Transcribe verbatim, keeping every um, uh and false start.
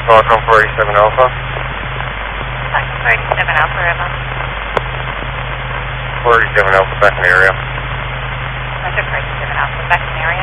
Falcon four eighty-seven Alpha. Falcon four eighty-seven Alpha, Remo. four eighty-seven Alpha, back in the area. Roger, four eighty-seven Alpha, back in the area.